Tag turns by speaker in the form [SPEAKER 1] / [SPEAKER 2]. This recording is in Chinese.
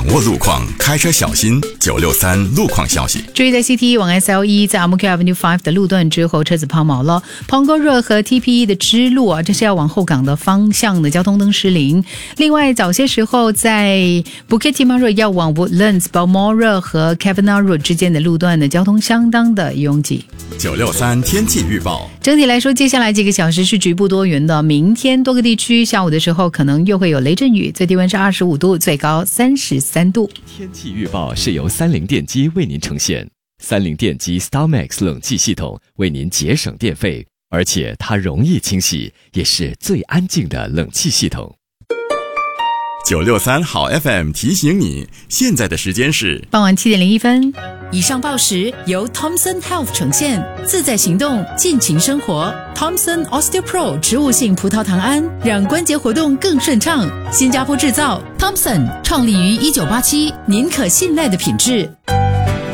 [SPEAKER 1] 掌握路况，开车小心。963路况消息。
[SPEAKER 2] 注意在 CT 往 SL1 在 Ang Mo Kio Avenue 5的路段之后，车子抛锚了。Punggol Road 和 TPE 的支路这是要往后港的方向的交通灯失灵。另外，早些时候在 Bukit Timah Road 要往 Woodlands、Balmoral 和 Cavanagh Road 之间的路段的交通相当的拥挤。
[SPEAKER 1] 963天气预报。
[SPEAKER 2] 整体来说，接下来几个小时是局部多云的。明天多个地区下午的时候可能又会有雷阵雨，最低温是25度，最高33度。
[SPEAKER 3] 天气预报是由三菱电机为您呈现。三菱电机 StarMax 冷气系统为您节省电费，而且它容易清洗，也是最安静的冷气系统。
[SPEAKER 1] 963好 FM 提醒你，现在的时间是
[SPEAKER 2] 傍晚7点01分。以上报时由 Thomson Health 呈现，自在行动，尽情生活。Thomson OsteoPro 植物性葡萄糖胺，让关节活动更顺畅。新加坡制造 ，Thomson 创立于1987，您可信赖的品质。